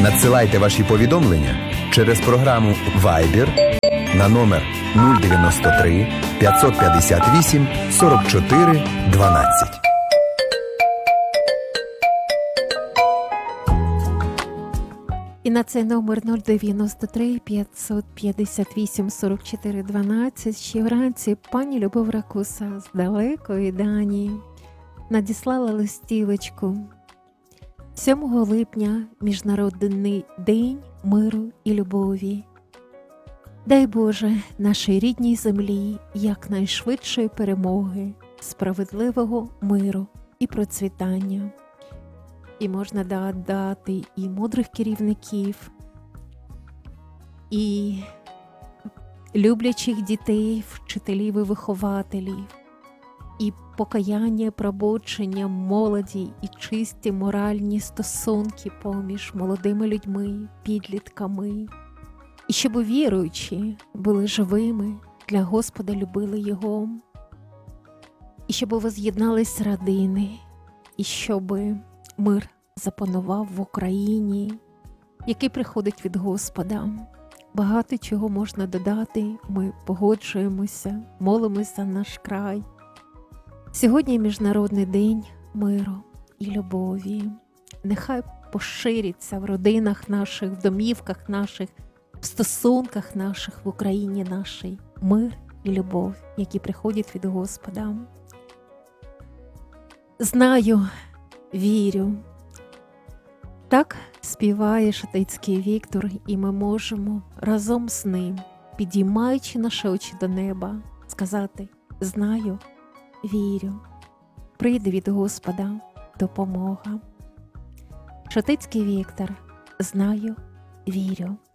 Надсилайте ваші повідомлення через програму Viber на номер 093 558 44 12. І на цей номер 093 558 44 12 ще вранці пані Любов Ракуса з далекої Данії надіслала листівочку. 7 липня – Міжнародний день миру і любові. Дай Боже нашій рідній землі якнайшвидшої перемоги, справедливого миру і процвітання. І можна додати і мудрих керівників, і люблячих дітей, вчителів і вихователів, і покаяння, пробудження молоді, і чисті моральні стосунки поміж молодими людьми, підлітками. І щоб віруючі були живими, для Господа любили Його, і щоб воз'єднались родини, і щоб мир запанував в Україні, який приходить від Господа. Багато чого можна додати, ми погоджуємося, молимося за наш край. Сьогодні Міжнародний день миру і любові. Нехай пошириться в родинах наших, в домівках наших, в стосунках наших, в Україні нашій мир і любов, які приходять від Господа. Знаю, вірю. Так співає Шатицький Віктор, і ми можемо разом з ним, підіймаючи наші очі до неба, сказати: знаю, вірю. Прийде від Господа допомога. Шатицький Віктор, знаю, вірю.